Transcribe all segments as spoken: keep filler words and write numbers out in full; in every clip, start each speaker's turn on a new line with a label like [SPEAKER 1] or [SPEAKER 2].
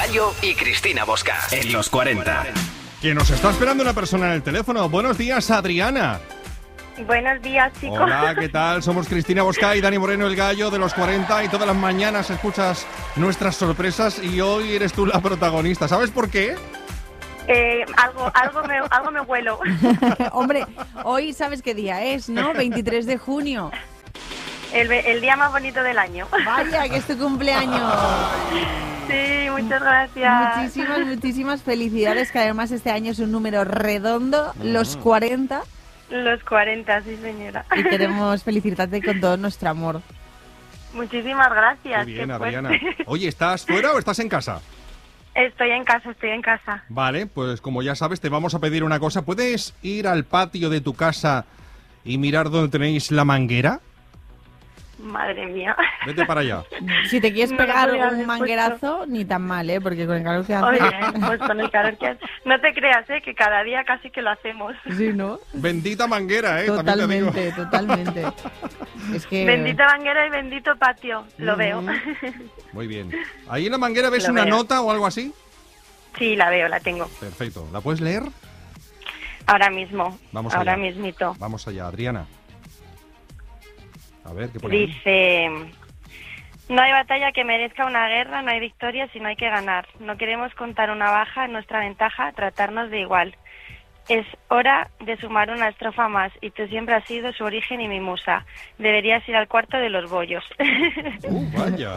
[SPEAKER 1] Gallo y Cristina Bosca en los cuarenta.
[SPEAKER 2] Que nos está esperando una persona en el teléfono. Buenos días, Adriana.
[SPEAKER 3] Buenos días, chicos.
[SPEAKER 2] Hola, ¿qué tal? Somos Cristina Bosca y Dani Moreno, el Gallo de los cuarenta, y todas las mañanas escuchas nuestras sorpresas y hoy eres tú la protagonista. ¿Sabes por qué?
[SPEAKER 3] Eh, algo, algo, me, algo me huelo.
[SPEAKER 4] Hombre, hoy sabes qué día es, ¿no? veintitrés de junio.
[SPEAKER 3] El, el día más bonito del año.
[SPEAKER 4] Vaya, que es tu cumpleaños.
[SPEAKER 3] Sí, muchas gracias.
[SPEAKER 4] Muchísimas, muchísimas felicidades, que además este año es un número redondo, los cuarenta.
[SPEAKER 3] Los cuarenta, sí, señora.
[SPEAKER 4] Y queremos felicitarte con todo nuestro amor.
[SPEAKER 3] Muchísimas gracias.
[SPEAKER 2] Qué bien,
[SPEAKER 3] qué
[SPEAKER 2] Adriana.
[SPEAKER 3] fuerte.
[SPEAKER 2] Oye, ¿estás fuera o estás en casa?
[SPEAKER 3] Estoy en casa, estoy en casa.
[SPEAKER 2] Vale, pues como ya sabes, te vamos a pedir una cosa. ¿Puedes ir al patio de tu casa y mirar dónde tenéis la manguera?
[SPEAKER 3] Madre mía.
[SPEAKER 2] Vete para allá.
[SPEAKER 4] Si te quieres
[SPEAKER 3] No
[SPEAKER 4] pegar
[SPEAKER 3] lo podía
[SPEAKER 4] un
[SPEAKER 3] haber
[SPEAKER 4] manguerazo, ni tan mal, ¿eh? Porque con el calor que hace...
[SPEAKER 3] Oye, pues con el calor que hace. No te creas, ¿eh? Que cada día casi que lo hacemos.
[SPEAKER 4] Sí, ¿no?
[SPEAKER 2] Bendita manguera, ¿eh? También te digo.
[SPEAKER 4] Totalmente, totalmente. Es que...
[SPEAKER 3] Bendita manguera y bendito patio, lo
[SPEAKER 2] Mm.
[SPEAKER 3] veo.
[SPEAKER 2] Muy bien. ¿Ahí en la manguera ves
[SPEAKER 3] Lo
[SPEAKER 2] una
[SPEAKER 3] veo.
[SPEAKER 2] nota o algo así?
[SPEAKER 3] Sí, la veo, la tengo.
[SPEAKER 2] Perfecto. ¿La puedes leer?
[SPEAKER 3] Ahora mismo.
[SPEAKER 2] Vamos
[SPEAKER 3] ahora
[SPEAKER 2] allá.
[SPEAKER 3] mismito.
[SPEAKER 2] Vamos allá, Adriana. A ver, ¿qué pone ahí?
[SPEAKER 3] Dice, no hay batalla que merezca una guerra, no hay victoria si no hay que ganar. No queremos contar una baja en nuestra ventaja, tratarnos de igual. Es hora de sumar una estrofa más y tú siempre has sido su origen y mi musa. Deberías ir al cuarto de los bollos.
[SPEAKER 2] Uh, vaya.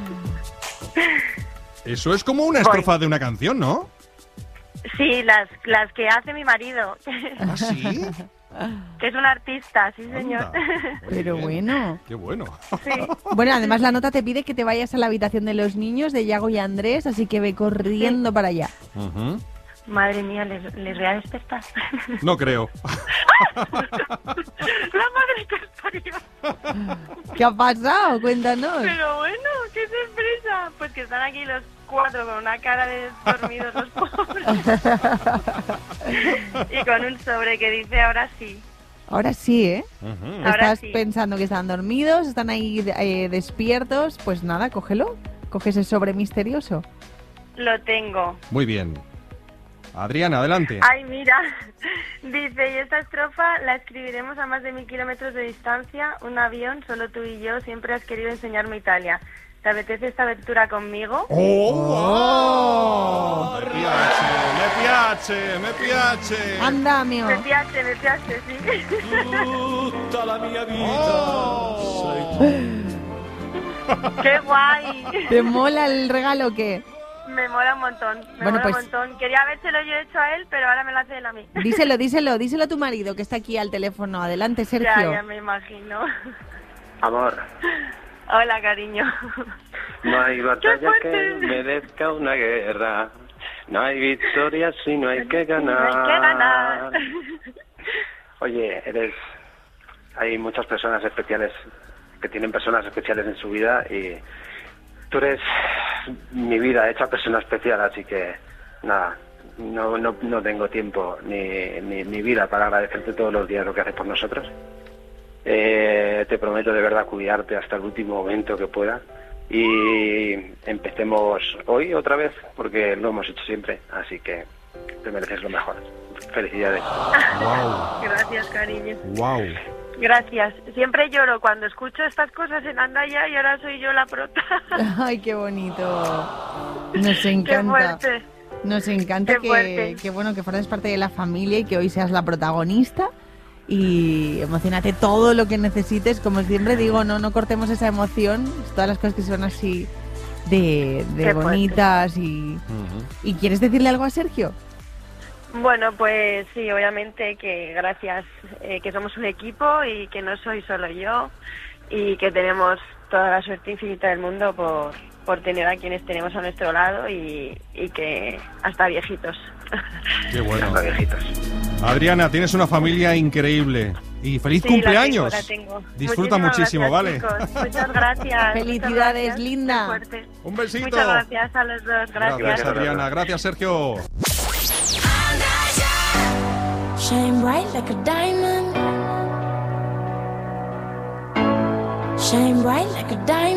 [SPEAKER 2] Eso es como una
[SPEAKER 3] Voy.
[SPEAKER 2] estrofa de una canción, ¿no?
[SPEAKER 3] Sí, las, las que hace mi marido,
[SPEAKER 2] ¿Ah, sí?
[SPEAKER 3] que es un artista, sí señor.
[SPEAKER 2] Anda. Muy
[SPEAKER 4] Pero
[SPEAKER 2] bien.
[SPEAKER 4] bueno.
[SPEAKER 2] Qué bueno.
[SPEAKER 3] Sí.
[SPEAKER 4] Bueno, además la nota te pide que te vayas a la habitación de los niños, de Yago y Andrés, así que ve corriendo para allá.
[SPEAKER 2] Ujú.
[SPEAKER 3] Madre mía, les, les voy a despertar.
[SPEAKER 2] No creo.
[SPEAKER 3] La madre que os parió.
[SPEAKER 4] ¿Qué ha pasado? Cuéntanos.
[SPEAKER 3] Pero bueno, qué sorpresa. Pues que están aquí los cuatro con una cara de dormidos los pobres. Y con un sobre que dice ahora sí.
[SPEAKER 4] Ahora sí, ¿eh?
[SPEAKER 2] Ujú.
[SPEAKER 3] Ahora
[SPEAKER 4] Estás
[SPEAKER 3] sí.
[SPEAKER 4] pensando que están dormidos, están ahí eh, despiertos. Pues nada, cógelo. Coge ese sobre misterioso.
[SPEAKER 3] Lo tengo.
[SPEAKER 2] Muy bien. Adriana, adelante.
[SPEAKER 3] Ay, mira. Dice, y esta estrofa la escribiremos a más de mil kilómetros de distancia. Un avión, solo tú y yo, siempre has querido enseñarme Italia. ¿Te apetece esta aventura conmigo?
[SPEAKER 2] ¡Oh! Me piace, me piace, me piace.
[SPEAKER 4] Anda, mío.
[SPEAKER 3] Me piace, me piace, sí.
[SPEAKER 5] Tutta la mia vita
[SPEAKER 2] Oh.
[SPEAKER 5] sei
[SPEAKER 3] ¡Qué guay!
[SPEAKER 4] ¿Te mola el regalo o qué?
[SPEAKER 3] Me mola un montón, me
[SPEAKER 4] Bueno,
[SPEAKER 3] mola
[SPEAKER 4] pues-
[SPEAKER 3] un montón. Quería habérselo yo hecho a él, pero ahora me lo hace él a mí.
[SPEAKER 4] Díselo, díselo, díselo a tu marido que está aquí al teléfono. Adelante, Sergio.
[SPEAKER 3] Ya, ya me imagino.
[SPEAKER 6] Amor,
[SPEAKER 3] Hola, cariño.
[SPEAKER 6] no hay batalla
[SPEAKER 3] fuerte!
[SPEAKER 6] que merezca una guerra. No hay victoria si no hay que ganar.
[SPEAKER 3] No hay que ganar.
[SPEAKER 6] Oye, eres... Hay muchas personas especiales que tienen personas especiales en su vida y tú eres mi vida hecha persona especial, así que nada, no, no, no tengo tiempo ni, ni, ni vida para agradecerte todos los días lo que haces por nosotros. Eh, te prometo de verdad cuidarte hasta el último momento que pueda y empecemos hoy otra vez porque lo hemos hecho siempre, así que te mereces lo mejor. Felicidades.
[SPEAKER 2] Wow,
[SPEAKER 3] Gracias, cariño.
[SPEAKER 2] wow.
[SPEAKER 3] Gracias. Siempre lloro cuando escucho estas cosas en Andaya y ahora soy yo la prota.
[SPEAKER 4] Ay, qué bonito. Nos
[SPEAKER 3] Qué
[SPEAKER 4] encanta.
[SPEAKER 3] fuerte.
[SPEAKER 4] Nos encanta
[SPEAKER 3] Qué
[SPEAKER 4] que,
[SPEAKER 3] fuerte.
[SPEAKER 4] que, bueno, que formes parte de la familia y que hoy seas la protagonista. Y emocionate todo lo que necesites. Como siempre digo, no, no cortemos esa emoción. Todas las cosas que son así de, de
[SPEAKER 3] Qué
[SPEAKER 4] bonitas. Y,
[SPEAKER 2] Ujú.
[SPEAKER 4] ¿Y quieres decirle algo a Sergio?
[SPEAKER 3] Bueno, pues sí, obviamente que gracias, eh, que somos un equipo y que no soy solo yo y que tenemos toda la suerte infinita del mundo por, por tener a quienes tenemos a nuestro lado y, y que hasta viejitos.
[SPEAKER 2] Qué bueno.
[SPEAKER 6] Hasta viejitos.
[SPEAKER 2] Adriana, tienes una familia increíble. Y feliz
[SPEAKER 3] Sí,
[SPEAKER 2] cumpleaños.
[SPEAKER 3] La tengo, la tengo.
[SPEAKER 2] Disfruta
[SPEAKER 3] Muchísimas
[SPEAKER 2] muchísimo,
[SPEAKER 3] gracias,
[SPEAKER 2] ¿vale?
[SPEAKER 3] chicos. Muchas gracias.
[SPEAKER 4] Felicidades,
[SPEAKER 3] muchas gracias.
[SPEAKER 4] linda.
[SPEAKER 3] Qué fuerte.
[SPEAKER 2] Un besito.
[SPEAKER 3] Muchas gracias a los dos. Gracias.
[SPEAKER 2] Gracias, Adriana. Gracias, Sergio.
[SPEAKER 7] Shine bright like a diamond. Shine bright like a diamond.